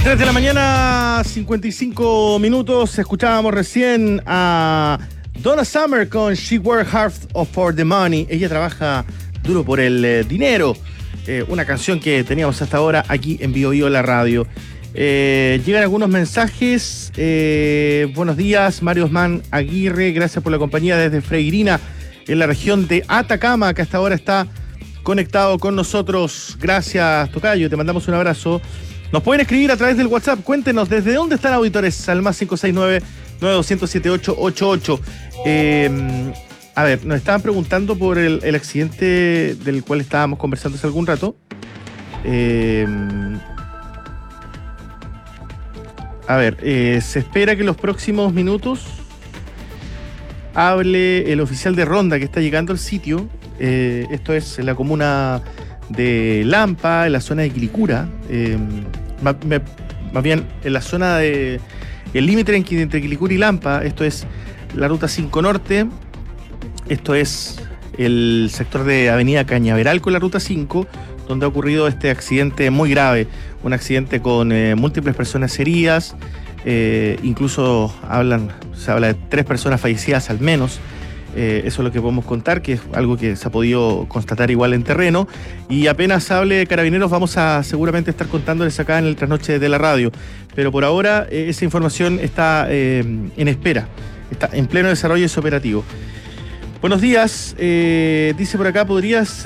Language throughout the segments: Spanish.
3 de la mañana, 55 minutos. Escuchábamos recién a Donna Summer con She Worked Hard for the Money. Ella trabaja duro por el dinero. Una canción que teníamos hasta ahora aquí en Bio Bio la radio. Llegan algunos mensajes. Buenos días, Mario Osman Aguirre. Gracias por la compañía desde Freirina, en la región de Atacama, que hasta ahora está conectado con nosotros. Gracias, tocayo. Te mandamos un abrazo. Nos pueden escribir a través del WhatsApp. Cuéntenos desde dónde están auditores al más 569-9200-7888. A ver, nos estaban preguntando por el accidente del cual estábamos conversando hace algún rato. Se espera que en los próximos minutos hable el oficial de ronda que está llegando al sitio. Esto es en la comuna de Lampa, en la zona de Quilicura, más bien en la zona de el límite entre Quilicura y Lampa. Esto es la ruta 5 Norte, esto es el sector de Avenida Cañaveral con la ruta 5, donde ha ocurrido este accidente muy grave, un accidente con múltiples personas heridas, incluso se habla de 3 personas fallecidas al menos. Eso es lo que podemos contar, que es algo que se ha podido constatar igual en terreno. Y apenas hable Carabineros vamos a seguramente estar contándoles acá en el trasnoche de la radio. Pero por ahora esa información está en espera, está en pleno desarrollo ese operativo. Buenos días, dice por acá, podrías...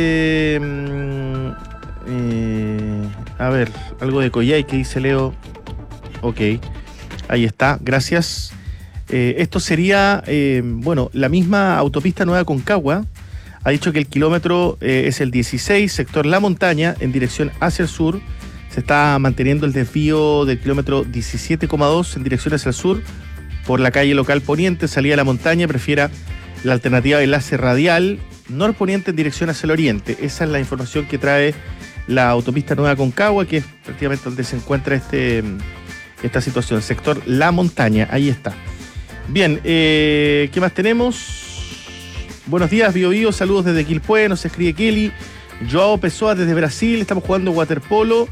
algo de Coyhai que dice Leo. Ok, ahí está, gracias. Esto sería, la misma autopista Nueva Concagua ha dicho que el kilómetro es el 16, sector La Montaña, en dirección hacia el sur. Se está manteniendo el desvío del kilómetro 17,2 en dirección hacia el sur por la calle local poniente, salida a La Montaña. Prefiera la alternativa de enlace radial norponiente en dirección hacia el oriente. Esa es la información que trae la autopista Nueva Concagua, que es prácticamente donde se encuentra esta situación, sector La Montaña. Ahí está. Bien, ¿qué más tenemos? Buenos días, Bio Bio, saludos desde Quilpué, nos escribe Kelly. Joao Pessoa desde Brasil, estamos jugando waterpolo.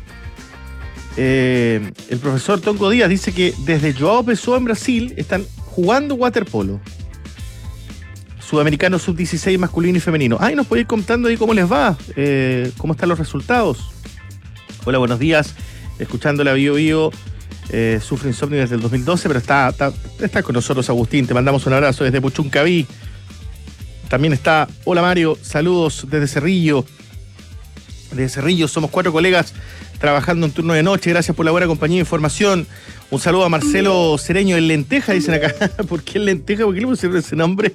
El profesor Tongo Díaz dice que desde Joao Pessoa en Brasil están jugando waterpolo. Sudamericano sub-16 masculino y femenino. Nos puede ir contando ahí cómo les va, cómo están los resultados. Hola, buenos días, escuchando la Bio Bio. Sufre insomnio desde el 2012, pero está con nosotros Agustín. Te mandamos un abrazo desde Puchuncaví. También está, hola Mario, saludos desde Cerrillo. Desde Cerrillo somos 4 colegas trabajando en turno de noche. Gracias por la buena compañía e información. Un saludo a Marcelo Cereño en Lenteja, dicen acá. ¿Por qué en Lenteja? ¿Por qué le pusieron ese nombre?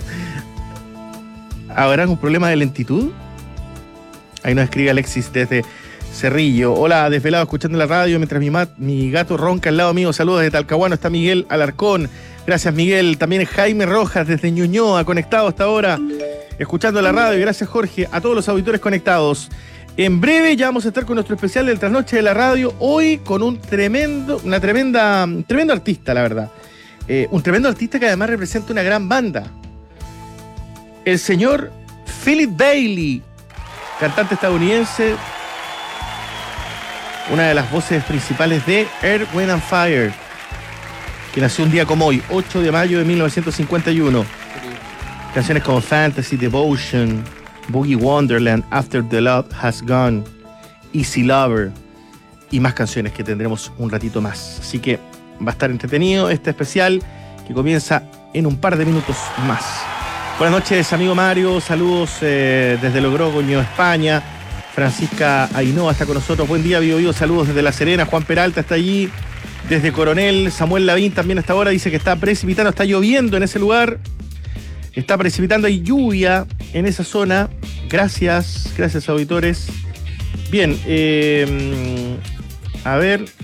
¿Habrá un problema de lentitud? Ahí nos escribe Alexis desde Cerrillo. Hola, desvelado escuchando la radio mientras mi gato ronca al lado mío. Saludos desde Talcahuano, está Miguel Alarcón. Gracias, Miguel. También Jaime Rojas desde Ñuñoa, conectado hasta ahora, escuchando la radio. Gracias, Jorge. A todos los auditores conectados. En breve ya vamos a estar con nuestro especial del trasnoche de la radio. Hoy con un tremendo artista, la verdad. Un tremendo artista que además representa una gran banda. El señor Philip Bailey, cantante estadounidense, una de las voces principales de Earth, Wind and Fire, que nació un día como hoy, 8 de mayo de 1951. Canciones como Fantasy, Devotion, Boogie Wonderland, After the Love Has Gone, Easy Lover y más canciones que tendremos un ratito más. Así que va a estar entretenido este especial que comienza en un par de minutos más. Buenas noches, amigo Mario. Saludos desde Logroño, España. Francisca Ainhoa está con nosotros. Buen día, Bio Bio. Saludos desde La Serena. Juan Peralta está allí. Desde Coronel, Samuel Lavín también hasta ahora dice que está precipitando, está lloviendo en ese lugar. Está precipitando, hay lluvia en esa zona. Gracias, auditores. Bien, a ver.